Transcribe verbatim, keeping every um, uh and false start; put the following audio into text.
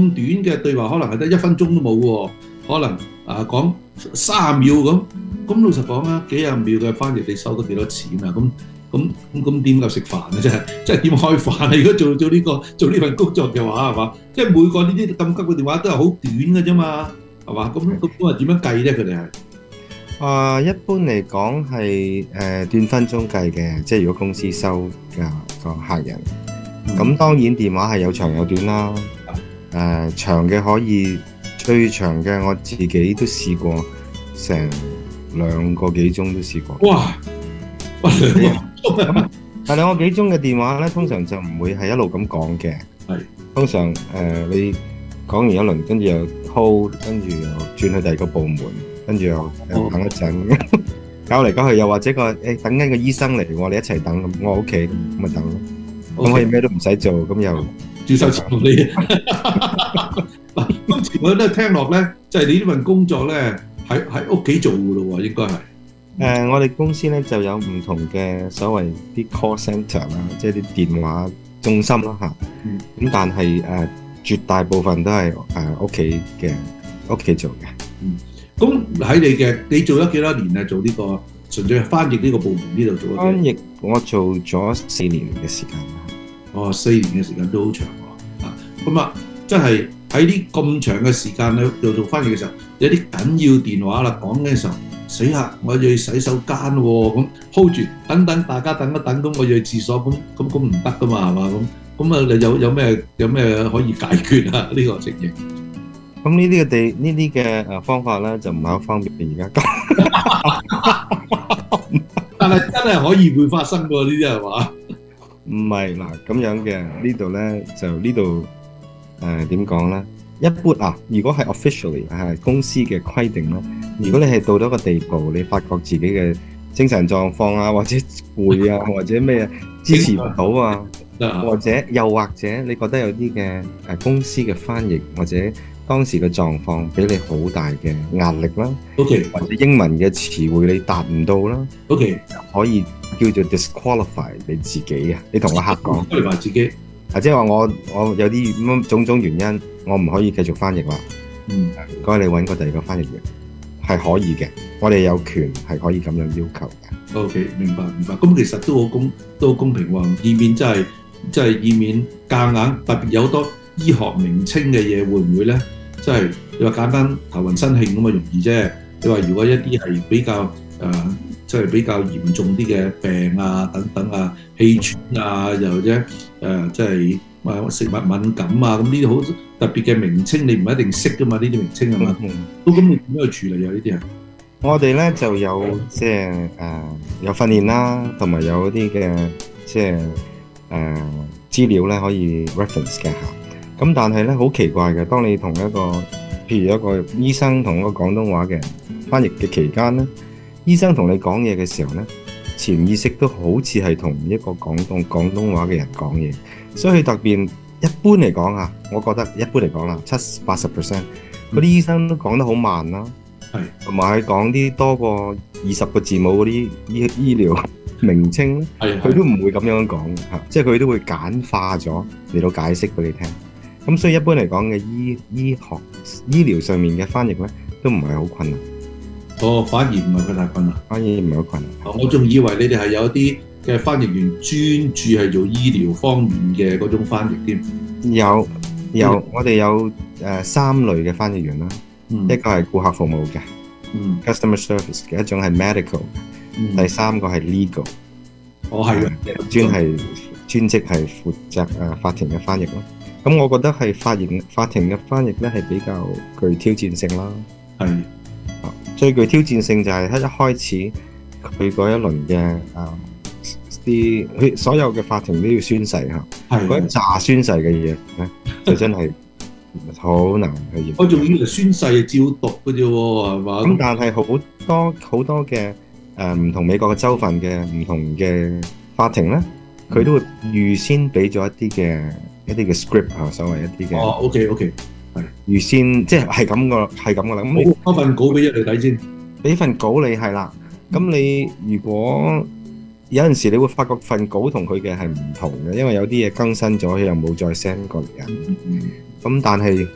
短嘅對話，可能係得一分鐘都冇喎，可能啊講三十秒咁。咁老實講啊，幾廿秒嘅翻譯你收得幾多錢啊？咁咁咁咁點夠食飯啊？真係真係點開飯啊？如果做做呢個做呢份工作嘅話係嘛？即係每個呢啲咁急嘅電話都係好短嘅啫嘛，係嘛？咁咁咁啊點樣計咧？佢哋係？ 啊，一般嚟講係誒斷分鐘計嘅，即係如果公司收嘅個客人，咁、嗯、當然電話係有長有短啦。誒、呃、長嘅可以最長嘅我自己都試過成兩個幾鐘都試過。 哇！哇兩個鐘係兩個幾鐘嘅電話咧，通常就唔會係一路咁講嘅。 係通常誒、呃、你講完一輪，跟住又 hold， 跟住又轉去第二個部門。跟住又等一陣，搞嚟搞去又或者個誒等緊個醫生嚟，我哋一齊等咁，我 OK 咁咪等咯。咁可以咩都唔使做，咁又照收錢你。嗱，咁全部都聽落咧，就係你呢份工作咧，喺喺屋企做嘅咯喎，應該係。 誒，我哋公司咧就有唔同嘅所謂啲 call centre 啦，即係啲電話中心啦嚇。咁但係誒絕大部分都係誒屋企嘅屋企做嘅。 嗯。咁喺你嘅，你做咗幾多年啊？做呢個純粹係翻譯呢個部門呢度做咗？ 翻譯我做咗四年嘅時間。 哦，四年嘅時間都好長喎。啊，咁啊，即係喺呢咁長嘅時間咧，做做翻譯嘅時候，有啲緊要電話啦，講嘅時候，死啦！我要去洗手間喎，咁 hold 住，等等大家等一等，咁我要去廁所，咁咁咁唔得噶嘛，係嘛？咁咁啊，你有有咩有咩可以解決啊？呢個情形？ 咁呢啲嘅地呢啲嘅誒方法咧，就唔係好方便而家講。 但係真係可以會發生喎，呢啲係嘛？ 唔係嗱咁樣嘅，呢度咧就呢度誒點講咧？一般啊，如果係 officially 係公司嘅規定咧，如果你係到咗個地步，你發覺自己嘅精神狀況啊，或者攰啊，或者咩支持唔到啊，或者又或者你覺得有啲嘅誒公司嘅翻譯或者當時嘅狀況俾你好大嘅壓力啦 ，OK， 或者英文嘅詞彙你達唔到啦 ，OK， 可以叫做 disqualify 你自己啊！你同個客講， 你話自己， 啊，即係話我我有啲咁種種原因，我唔可以繼續翻譯啦。 嗯， 唔該你揾個第二個翻譯員，係可以嘅，我哋有權係可以咁樣要求嘅。 OK， 明白明白。咁其實都好公都好公平喎，以免真係真係以免夾硬，特別有好多醫學名稱嘅嘢，會唔會咧？即係你話簡單頭暈身慶咁啊容易啫。你話如果一啲係比較誒，即、呃、係、就是、比較嚴重啲嘅病啊等等啊，氣喘啊，又或者誒即係誒食物敏感啊，咁呢啲好特別嘅名稱，你唔一定識噶嘛？呢啲名稱係嘛？都咁你點樣去處理啊？呢啲啊？ 我哋咧就有即係誒有訓練啦，同埋有啲嘅即係誒資料咧可以 reference 嘅嚇。咁但係咧好奇怪嘅，當你同一個譬如一個醫生同一個廣東話嘅翻譯嘅期間咧，醫生同你講嘢嘅時候咧，潛意識都好似係同一個廣東廣東話嘅人講嘢，所以特別一般嚟講啊，我覺得一般嚟講啦，七八十 percent 嗰啲醫生都講得好慢啦，係同埋佢講啲多過二十個字母嗰啲醫醫療名稱咧，佢都唔會咁樣講嚇，即係佢都會簡化咗嚟到解釋俾你聽。咁所以一般嚟講嘅醫醫學醫療上面嘅翻譯咧，都唔係好困難。 哦，反而唔係佢太困難， 反而唔係好困難。 我仲以為你哋係有啲嘅翻譯員專注係做醫療方面嘅嗰種翻譯添。 有有，嗯、我哋有誒、呃、三類嘅翻譯員啦、嗯，一個係顧客服務嘅、嗯、，customer service 嘅，一種係 medical，、嗯、第三個係 legal。 我係嘅， 專係專職係負責誒、呃、法庭嘅翻譯咯。咁我覺得係法庭法庭嘅翻譯咧係比較具挑戰性啦。係，啊，最具挑戰性就係喺一開始佢嗰一輪嘅啊啲，佢所有嘅法庭都要宣誓嚇。係。嗰一紮宣誓嘅嘢咧，就真係好難去譯。我仲以為宣誓係照讀嘅啫喎，係嘛？咁但係好多好多嘅誒唔同美國嘅州份嘅唔同嘅法庭咧，佢都會預先俾咗一啲嘅。一啲嘅 script 啊，所謂一啲嘅。哦 ，OK OK，係預先即係係咁個，係咁噶啦。咁你開份稿俾你睇先，俾份稿你係啦。咁你如果有陣時你會發覺份稿同佢嘅係唔同嘅，因為有啲嘢更新咗，佢又冇再 send 過嚟啊。咁但係